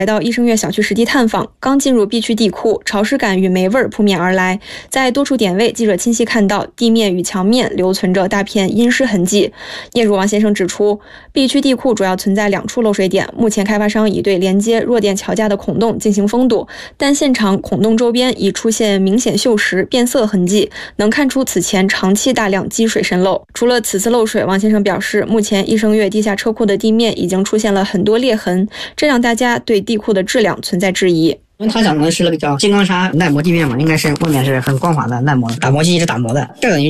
来到益生悦小区实地探访，刚进入 B 区地库，潮湿感与霉味扑面而来。在多处点位，记者清晰看到地面与墙面留存着大片阴湿痕迹。业主王先生指出 ，B 区地库主要存在2处漏水点，目前开发商已对连接弱电桥架的孔洞进行封堵，但现场孔洞周边已出现明显锈蚀、变色痕迹，能看出此前长期大量积水渗漏。除了此次漏水，王先生表示，目前益生悦地下车库的地面已经出现了很多裂痕，这让大家对地库的质量存在质疑。 因为他讲的是那个叫金刚砂耐磨地面嘛，应该是外面是很光滑的耐磨，打磨机一直打磨的，这个